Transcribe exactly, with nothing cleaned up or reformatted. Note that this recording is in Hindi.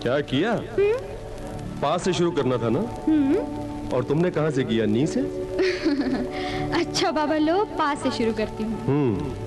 क्या किया? पास से शुरू करना था ना? और तुमने कहां से किया? नी से? अच्छा बाबा लो, पास से शुरू करती हूँ। हम्म